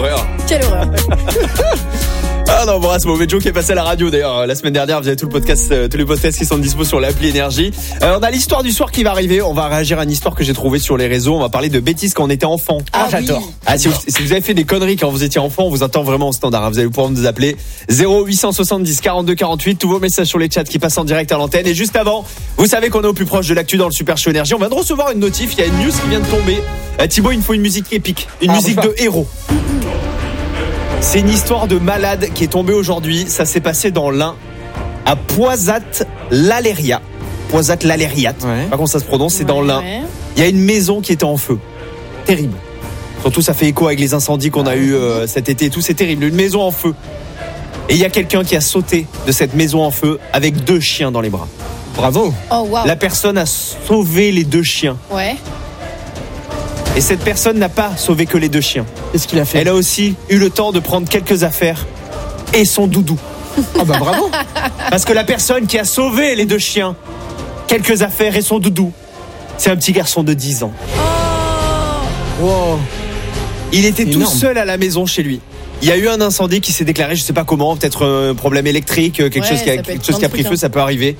horreur. Quelle horreur. Ah non, embrasse mauvais Joe qui est passé à la radio d'ailleurs la semaine dernière. Vous avez tout le podcast, tous les podcasts qui sont dispo sur l'appli Énergie. On a l'histoire du soir qui va arriver. On va réagir à une histoire que j'ai trouvée sur les réseaux. On va parler de bêtises quand on était enfant. Ah, j'adore. oui. Ah, si vous avez fait des conneries quand vous étiez enfant, on vous attend vraiment au standard. Vous allez pouvoir nous appeler 0870 42 48. Tous vos messages sur les chats qui passent en direct à l'antenne. Et juste avant, vous savez qu'on est au plus proche de l'actu dans le Super Show Énergie. On vient de recevoir une notif. Il y a une news qui vient de tomber. Thibaut, il me faut une musique épique, une musique de héros. C'est une histoire de malade qui est tombée aujourd'hui. Ça s'est passé dans l'Ain, à Poisat-l'Aléria. Poisat-l'Alériat. Ouais. Pas comment ça se prononce, c'est dans l'Ain. Ouais. Il y a une maison qui était en feu. Terrible. Surtout, ça fait écho avec les incendies qu'on a eu cet été et tout. C'est terrible. Une maison en feu. Et il y a quelqu'un qui a sauté de cette maison en feu avec 2 chiens dans les bras. Bravo. Oh waouh. La personne a sauvé les 2 chiens. Ouais. Et cette personne n'a pas sauvé que les 2 chiens. Qu'est-ce qu'il a fait? Elle a aussi eu le temps de prendre quelques affaires et son doudou. Ah bah bravo. Parce que la personne qui a sauvé les 2 chiens, quelques affaires et son doudou, c'est un petit garçon de 10 ans. Wow. Il était tout Énorme. seul à la maison chez lui. Il y a eu un incendie qui s'est déclaré, je sais pas comment, peut-être un problème électrique, quelque Ouais, chose qui ça a, peut être quelque chose plein qui a de pris trucs, feu, ça peut arriver.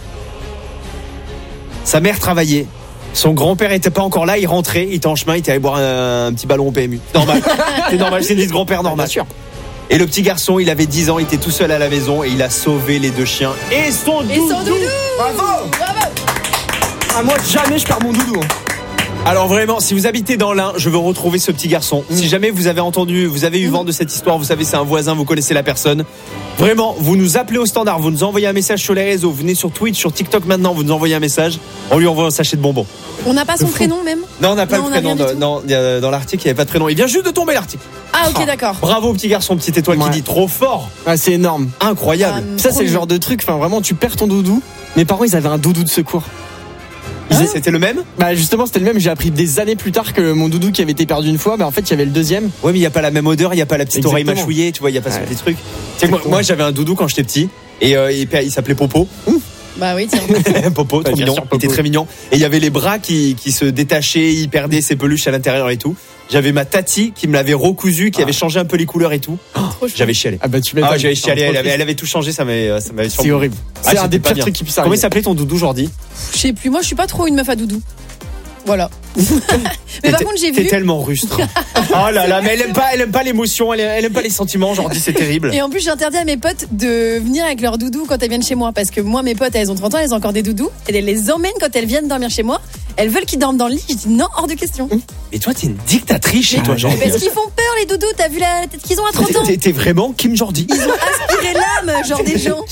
Sa mère travaillait. Son grand-père était pas encore là, il rentrait, il était en chemin, il était allé boire un petit ballon au PMU. Normal. C'est normal, c'est dit ce grand-père normal. Bien sûr. Et le petit garçon, il avait 10 ans, il était tout seul à la maison et il a sauvé les 2 chiens et son Et doudou. son doudou. Bravo. Bravo. Ah, moi, jamais je perds mon doudou. Alors vraiment, si vous habitez dans l'Ain, je veux retrouver ce petit garçon. Si jamais vous avez entendu, vous avez eu vent de cette histoire, vous savez c'est un voisin, vous connaissez la personne. Vraiment, vous nous appelez au standard, vous nous envoyez un message sur les réseaux, vous venez sur Twitch, sur TikTok maintenant, vous nous envoyez un message, on lui envoie un sachet de bonbons. On n'a pas son prénom même. Non, on n'a pas Non, le on n'a prénom. rien du tout. Non, dans l'article, il n'y avait pas de prénom. Il vient juste de tomber l'article. Ah ok d'accord. Bravo petit garçon, petite étoile Ouais. qui dit trop fort, Ah, c'est énorme. incroyable. Ça, c'est le genre de truc, enfin vraiment, tu perds ton doudou. Mes parents, ils avaient un doudou de secours. C'était le même? Bah justement, c'était le même. J'ai appris des années plus tard que mon doudou qui avait été perdu une fois, bah en fait, il y avait le deuxième. Ouais, mais il n'y a pas la même odeur, il n'y a pas la petite oreille Exactement. mâchouillée, tu vois, il n'y a pas ce Ouais. petit truc. Tu sais, moi j'avais un doudou quand j'étais petit et il s'appelait Popo. Bah oui tiens. Popo, trop bien mignon, sûr, il était Popo. très mignon. Et il y avait les bras qui se détachaient, il perdait ses peluches à l'intérieur et tout. J'avais ma tati qui me l'avait recousu, qui avait changé un peu les couleurs et tout. Trop chou. J'avais chialé. Ah bah tu m'étonnes. Ah, j'avais chialé, Trop elle avait tout changé, ça m'avait C'est surpris. horrible. Ah, C'est un c'était des pas pires bien. trucs qui puissent Comment arriver. il s'appelait ton doudou, Jordi? Je sais plus. Moi je suis pas trop une meuf à doudou. Voilà. Mais par contre j'ai T'es vu. tellement rustre. Oh là là, mais elle aime pas l'émotion, elle aime pas les sentiments, Jordi, c'est terrible. Et en plus, j'ai interdit à mes potes de venir avec leurs doudous quand elles viennent chez moi. Parce que moi, mes potes, elles ont 30 ans, elles ont encore des doudous. Et elles les emmènent quand elles viennent dormir chez moi. Elles veulent qu'ils dorment dans le lit. Je dis non, hors de question. Et toi, t'es une dictatrice chez toi, Jordi. Parce qu'ils font peur, les doudous. T'as vu la tête qu'ils ont à 30 ans? T'es vraiment Kim Jordi. Ils ont aspiré l'âme, genre des gens.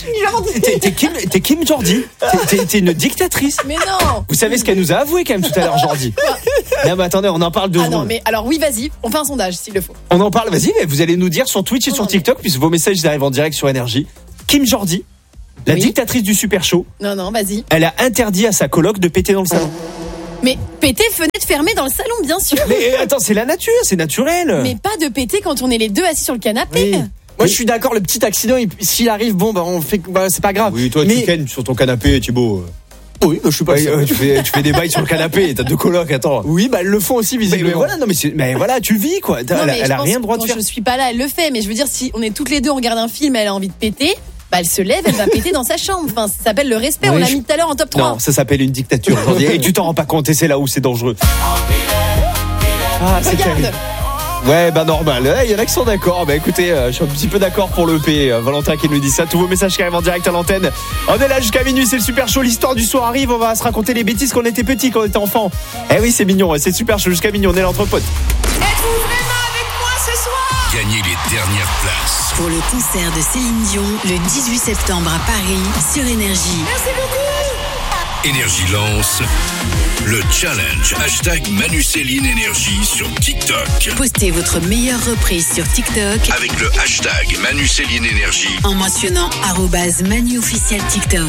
T'es Kim Jordi. T'es une dictatrice. Mais non. Vous savez ce qu'elle nous a avoué quand même tout à l'heure, Jordi. Non, mais attendez, on en parle de Ah non, mais alors oui, vas-y. On fait un sondage s'il le faut. On en parle, vas-y, mais vous allez nous dire sur Twitch et Non, sur non, TikTok, puisque vos messages ils arrivent en direct sur Énergie. Kim Jordi, la Oui. dictatrice du Super Show, Non, non, vas-y. elle a interdit à sa coloc de péter dans le salon. Mais péter, fenêtre fermée dans le salon, bien sûr. Mais attends, c'est la nature, c'est naturel. Mais pas de péter quand on est les deux assis sur le canapé. Oui. Moi, je suis d'accord. Le petit accident, s'il arrive, bon, bah on fait, bah c'est pas grave. Oui, toi, mais tu kennes sur ton canapé, Thibaut. oui, bah, je suis pas. Ouais, tu fais des bails sur le canapé, t'as 2 colocs, attends. Oui, bah elles le font aussi Mais visiblement. voilà, non, mais voilà, tu vis quoi. Non, mais Elle je a pense rien le droit de quand faire. je suis pas là, elle le fait. Mais je veux dire, si on est toutes les deux, on regarde un film, elle a envie de péter, bah elle se lève, elle va péter dans sa chambre. Enfin, ça s'appelle le respect. Oui, on l'a je- mis tout à l'heure en top 3. Non, ça s'appelle une dictature, Jordi. Et tu t'en rends pas compte, et c'est là où c'est dangereux. Ah, c'est Regarde. terrible. Ouais, bah normal. Il y en a qui sont d'accord. Bah écoutez, je suis un petit peu d'accord pour le EP. Valentin qui nous dit ça. Tous vos messages qui arrivent en direct à l'antenne. On est là jusqu'à minuit, c'est le Super Show. L'histoire du soir arrive. On va se raconter les bêtises quand on était petits, quand on était enfant. Eh oui, c'est mignon. C'est Super Show jusqu'à minuit. On est là entre potes. Êtes-vous vraiment avec moi ce soir? Gagnez les dernières places. Pour le concert de Céline Dion, le 18 septembre à Paris, sur Énergie. Merci beaucoup. Énergie lance le challenge #ManuCéline Énergie sur TikTok. Postez votre meilleure reprise sur TikTok Avec le hashtag ManuCéline Énergie. en mentionnant @Manu officiel TikTok.